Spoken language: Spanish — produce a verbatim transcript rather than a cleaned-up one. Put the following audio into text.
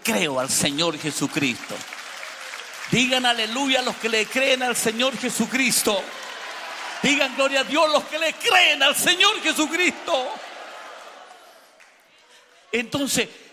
creo al Señor Jesucristo. Digan aleluya los que le creen al Señor Jesucristo. Digan gloria a Dios los que le creen al Señor Jesucristo. Entonces,